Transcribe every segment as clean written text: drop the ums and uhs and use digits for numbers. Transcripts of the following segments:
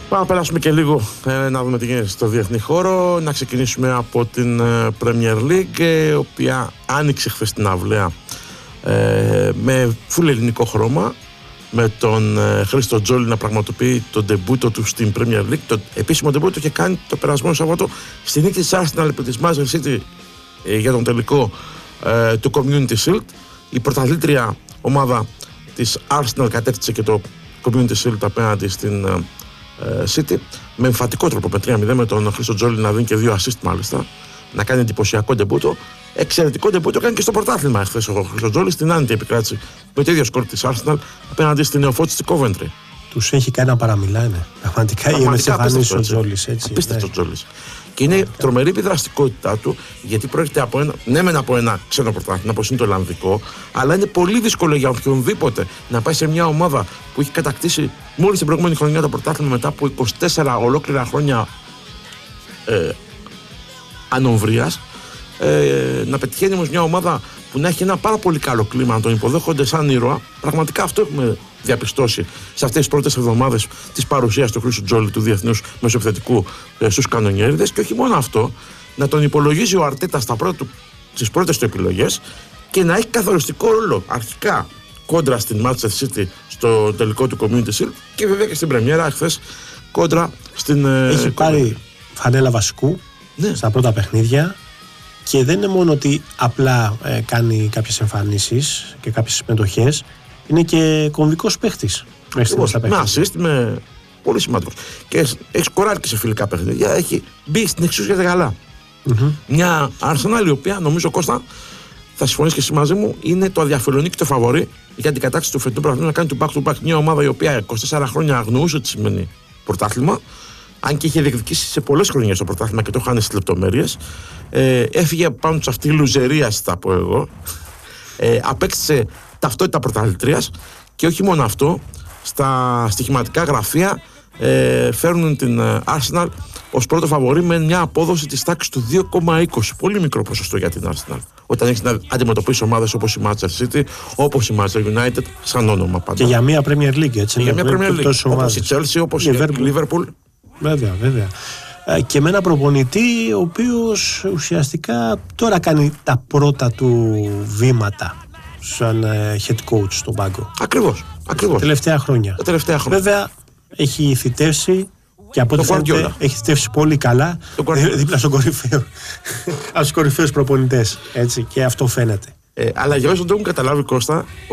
Πάμε να περάσουμε και λίγο να δούμε τι γίνεται στο διεθνή χώρο. Να ξεκινήσουμε από την Premier League, η οποία άνοιξε χθες την αυλαία με φουλ ελληνικό χρώμα, με τον Χρήστο Τζόλι να πραγματοποιεί τον ντεμπούτο του στην Premier League. Το επίσημο ντεμπούτο είχε κάνει το περασμένο Σαββάτο στη νίκη της Arsenal επί της Manchester City για τον τελικό του Community Shield. Η πρωταθλήτρια ομάδα της Arsenal κατέκτησε και το Community Shield απέναντι στην City με εμφατικό τρόπο, με 3-0, με τον Χρήστο Τζόλι να δίνει και 2 assist μάλιστα, να κάνει εντυπωσιακό ντεμπούτο. Εξαιρετικό ντεμπούτο κάνει και στο πρωτάθλημα χθες ο Χρήστο Τζόλι στην άνετη επικράτηση με το ίδιο σκορ της Arsenal απέναντι στην νεοφώτιστη Coventry. Τους έχει κάνει να παραμιλάνε. Πραγματικά είναι εμφανίσεις ο Τζόλις. Απίστευτος Τζόλις. Και είναι τρομερή επιδραστικότητά του, γιατί πρόκειται από ένα ξένο πρωτάθλημα, όπως είναι το Ολλανδικό, αλλά είναι πολύ δύσκολο για οποιονδήποτε να πάει σε μια ομάδα που έχει κατακτήσει μόλις την προηγούμενη χρονιά το πρωτάθλημα μετά από 24 ολόκληρα χρόνια ανομβρίας. Να πετυχαίνει όμως μια ομάδα που να έχει ένα πάρα πολύ καλό κλίμα, να τον υποδέχονται σαν ήρωα. Πραγματικά αυτό έχουμε διαπιστώσει σε αυτές τις πρώτες εβδομάδες της παρουσίας του Χρήστου Τζόλι, του διεθνούς μεσοεπιθετικού, στους κανονιέριδες. Και όχι μόνο αυτό, να τον υπολογίζει ο Αρτέτα στις πρώτες του επιλογές και να έχει καθοριστικό ρόλο αρχικά κόντρα στην Manchester City στο τελικό του Community Shield και βέβαια και στην πρεμιέρα χθες κόντρα στην. Έχει πάρει φανέλα βασικού στα πρώτα παιχνίδια. Και δεν είναι μόνο ότι απλά κάνει κάποιες εμφανίσεις και κάποιες συμμετοχές, είναι και κομβικός παίχτης. Με assist, με πολύ σημαντικός. Και έχει σκοράρει και σε φιλικά παιχνίδια, έχει μπει στην εξουσία για τα καλά. Μια Arsenal η οποία, νομίζω Κώστα, θα συμφωνείς και εσύ μαζί μου, είναι το αδιαφιλονίκητο φαβορί για την κατάκτηση του φετινού πρωταθλήματος να κάνει του back-to-back. Μια ομάδα η οποία 24 χρόνια αγνοούσε τι σημαίνει πρωτάθλημα. Αν και είχε διεκδικήσει σε πολλές χρονιές το πρωτάθλημα και το είχαν στις λεπτομέρειες, έφυγε πάνω σε αυτή η λουζερία, θα πω εγώ. Απέκτησε ταυτότητα πρωταθλητρίας και όχι μόνο αυτό, στα στοιχηματικά γραφεία φέρνουν την Arsenal ως πρώτο φαβορί με μια απόδοση της τάξης του 2,20. Πολύ μικρό ποσοστό για την Arsenal. Όταν έχει να αντιμετωπίσει ομάδες όπως η Manchester City, όπως η Manchester United, σαν όνομα πάντα. Και για μια Premier League, έτσι. Για μια Premier League, όπως η Chelsea, όπως η Liverpool. Βέβαια, βέβαια. Και με ένα προπονητή ο οποίος ουσιαστικά τώρα κάνει τα πρώτα του βήματα σαν head coach στον πάγκο. Ακριβώς. Τα τελευταία χρόνια. Βέβαια έχει θητεύσει και από ό,τι φαίνεται έχει θητεύσει πολύ καλά δίπλα στον κορυφαίο. Από τους κορυφαίους προπονητές. Έτσι, και αυτό φαίνεται. Αλλά για όσοι δεν το έχουν καταλάβει, Κώστα, ο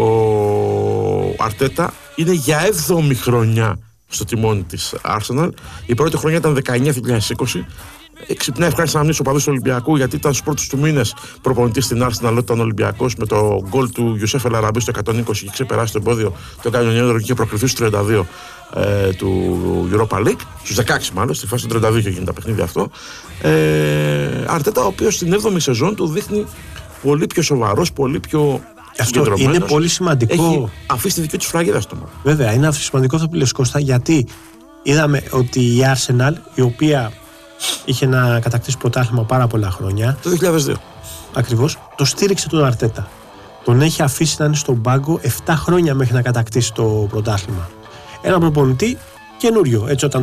Αρτέτα είναι για 7η χρονιά στο τιμόνι της Arsenal. Η πρώτη χρονιά ήταν 19-2020. Ξυπνάει ευχάριστα να μνήσει ο παδός του Ολυμπιακού, γιατί ήταν στους πρώτους του μήνες προπονητής στην Arsenal όταν ήταν Ολυμπιακός, με το γκολ του Γιουσέφ Ελαραμπή στο 120 και ξεπεράσει το εμπόδιο των κανονιέρων και είχε προκριθεί στους 32 του Europa League. Στους 16 μάλλον, στη φάση των 32 είχε γίνει τα παιχνίδια αυτό. Αρτέτα, ο οποίος στην 7η σεζόν του δείχνει πολύ πιο σοβαρός, πολύ πιο. Αυτό είναι πολύ σημαντικό. Έχει αφήσει τη δική του σφραγίδα στο μάτι. Βέβαια, είναι σημαντικό αυτό που λες, Κώστα, γιατί είδαμε ότι η Arsenal, η οποία είχε να κατακτήσει πρωτάθλημα πάρα πολλά χρόνια. Το 2002. Ακριβώς, το στήριξε τον Αρτέτα. Τον έχει αφήσει να είναι στον πάγκο 7 χρόνια μέχρι να κατακτήσει το πρωτάθλημα. Ένα προπονητή καινούριο, έτσι, όταν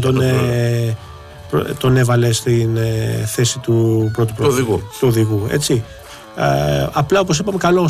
τον έβαλε στην θέση του πρώτου του οδηγού. Έτσι. Απλά, όπως είπαμε, καλό